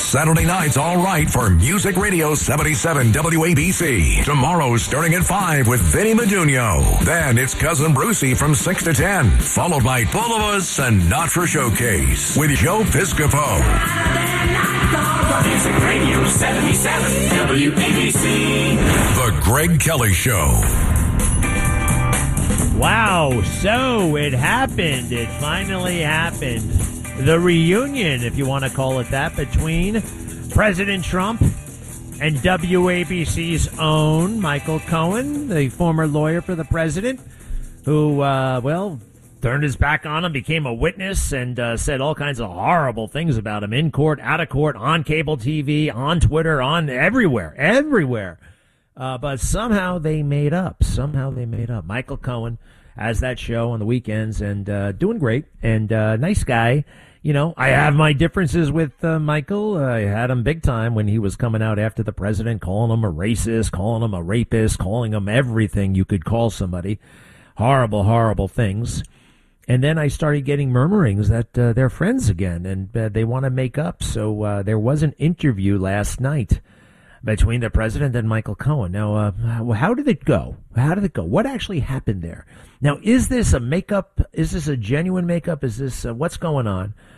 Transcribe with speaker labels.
Speaker 1: Saturday night's all right for Music Radio 77 WABC. Tomorrow starting at 5 with Vinny Medugno. Then it's Cousin Brucey from 6 to 10, followed by Full of Us and Sinatra Showcase with Joe Piscopo.
Speaker 2: Music Radio 77 WABC.
Speaker 1: The Greg Kelly Show.
Speaker 3: Wow, so it happened. It finally happened. The reunion, if you want to call it that, between President Trump and WABC's own Michael Cohen, the former lawyer for the president, who, turned his back on him, became a witness, and said all kinds of horrible things about him in court, out of court, on cable TV, on Twitter, on everywhere. But somehow they made up. Michael Cohen has that show on the weekends and doing great and nice guy. You know, I have my differences with Michael. I had him big time when he was coming out after the president, calling him a racist, calling him a rapist, calling him everything you could call somebody. Horrible, horrible things. And then I started getting murmurings that they're friends again and they want to make up. So there was an interview last night between the president and Michael Cohen. Now, how did it go? What actually happened there? Now, is this a makeup? Is this a genuine makeup? Is this what's going on?